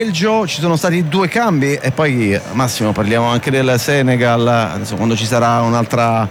Belgio ci sono stati 2 cambi e poi Massimo parliamo anche del Senegal adesso, quando ci sarà un'altra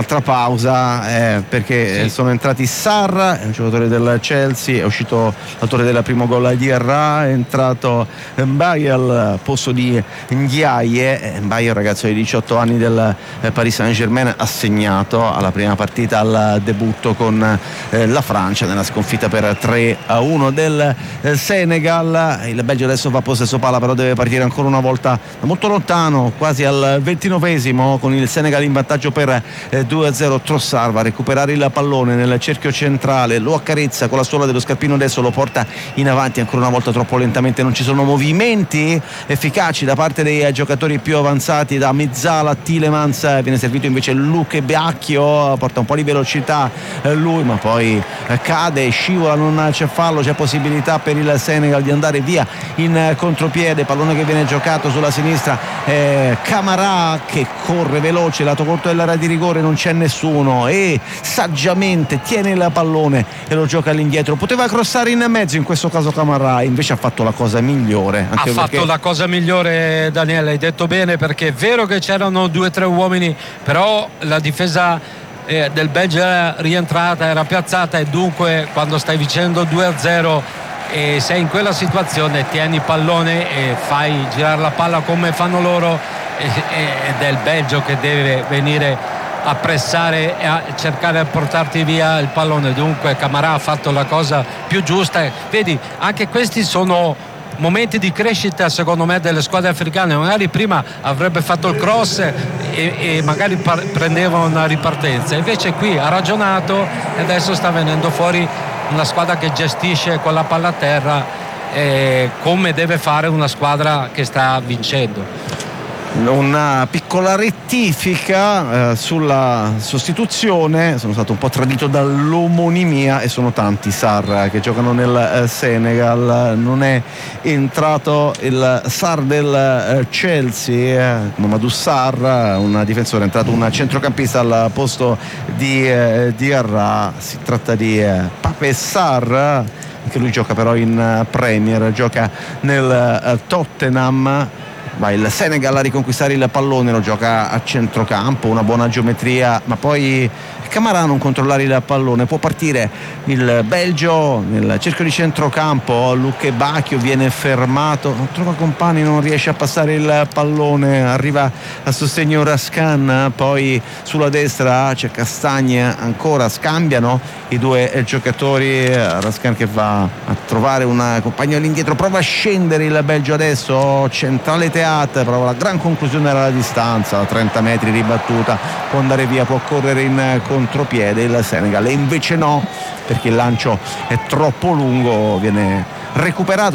pausa perché sono entrati Sarr, un giocatore del Chelsea, è uscito l'autore del primo gol di Diarra, è entrato Mbaye al posto di Ndiaye. Mbaye, un ragazzo di 18 anni del Paris Saint-Germain, assegnato alla prima partita al debutto con la Francia nella sconfitta per 3-1 del Senegal. Il Belgio adesso va a possesso palla, però deve partire ancora una volta da molto lontano, quasi al 29esimo, con il Senegal in vantaggio per 2-0. Trossard va a recuperare il pallone nel cerchio centrale, lo accarezza con la suola dello scarpino adesso, lo porta in avanti ancora una volta troppo lentamente, non ci sono movimenti efficaci da parte dei giocatori più avanzati, da Mezzala, Tielemans, viene servito invece Luke Bacchio, porta un po' di velocità lui, ma poi cade, scivola, non c'è fallo, c'è possibilità per il Senegal di andare via in contropiede, pallone che viene giocato sulla sinistra, Camara che corre veloce, lato corto dell'area di rigore, non c'è nessuno e saggiamente tiene il pallone e lo gioca all'indietro. Poteva crossare in mezzo in questo caso Camara, invece ha fatto la cosa migliore. Fatto la cosa migliore, Daniele, hai detto bene, perché è vero che c'erano 2 o 3 uomini, però la difesa del Belgio era rientrata, era piazzata, e dunque quando stai vincendo 2-0 e sei in quella situazione, tieni il pallone e fai girare la palla come fanno loro, ed è il Belgio che deve venire a pressare e a cercare di portarti via il pallone. Dunque Camara ha fatto la cosa più giusta. Vedi, anche questi sono momenti di crescita secondo me delle squadre africane. Magari prima avrebbe fatto il cross e magari prendeva una ripartenza, invece qui ha ragionato e adesso sta venendo fuori una squadra che gestisce con la palla a terra come deve fare una squadra che sta vincendo. Una piccola rettifica sulla sostituzione, sono stato un po' tradito dall'omonimia e sono tanti Sarr che giocano nel Senegal. Non è entrato il Sarr del Chelsea, Mamadou Sarr, un difensore, è entrato un centrocampista al posto di Diarra. Si tratta di Pape Sarr, anche lui gioca però in Premier, gioca nel Tottenham. Va il Senegal a riconquistare il pallone, lo gioca a centrocampo, una buona geometria, ma poi Camara non controllare il pallone. Può partire il Belgio nel cerchio di centrocampo, Luke Bacchio viene fermato, non trova compagni, non riesce a passare il pallone, arriva a sostegno Rascan, poi sulla destra c'è Castagne, ancora scambiano i 2 giocatori, Rascan che va a trovare un compagno all'indietro, prova a scendere il Belgio adesso, centrale Teat, prova la gran conclusione alla distanza, a 30 metri ribattuta, può andare via, può correre in contropiede il Senegal, e invece no, perché il lancio è troppo lungo, viene recuperato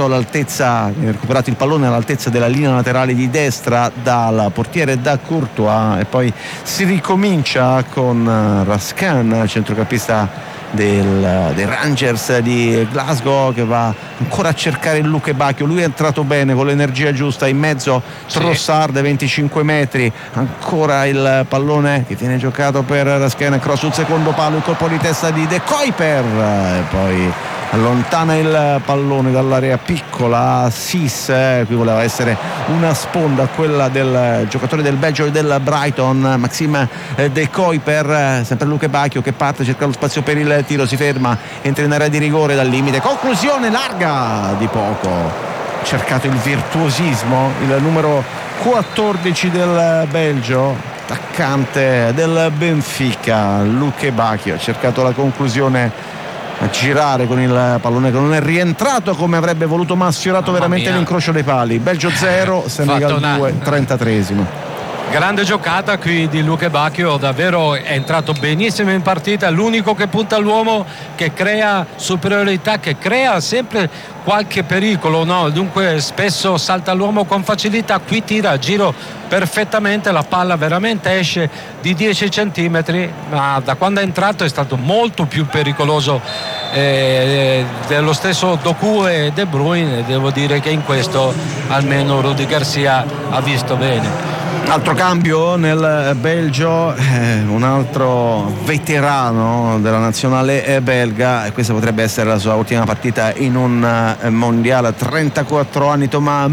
il pallone all'altezza della linea laterale di destra dal portiere da Courtois, e poi si ricomincia con Rascan, centrocampista dei Rangers di Glasgow, che va ancora a cercare il Luke Bacchio. Lui è entrato bene con l'energia giusta in mezzo, Trossard 25 metri, ancora il pallone che viene giocato per Rascan, cross sul secondo palo, il colpo di testa di De Kuyper e poi allontana il pallone dall'area piccola. Sis, qui voleva essere una sponda quella del giocatore del Belgio e del Brighton, Maxime De Kuyper, sempre Luke Bacchio che parte, cerca lo spazio per il tiro, si ferma, entra in area di rigore dal limite, conclusione larga di poco, cercato il virtuosismo, il numero 14 del Belgio, attaccante del Benfica, Luke Bacchio, ha cercato la conclusione a girare con il pallone che non è rientrato come avrebbe voluto, ma ha sfiorato veramente l'incrocio dei pali. Belgio 0, Senegal 2, 33esimo. Grande giocata qui di Luke Bacchio, davvero è entrato benissimo in partita, l'unico che punta all'uomo, che crea superiorità, che crea sempre qualche pericolo, no? Dunque spesso salta all'uomo con facilità, qui tira a giro perfettamente, la palla veramente esce di 10 centimetri, ma da quando è entrato è stato molto più pericoloso dello stesso Doku e De Bruyne. Devo dire che in questo almeno Rudy Garcia ha visto bene. Altro cambio nel Belgio, un altro veterano della nazionale belga, e questa potrebbe essere la sua ultima partita in un mondiale, 34 anni, Thomas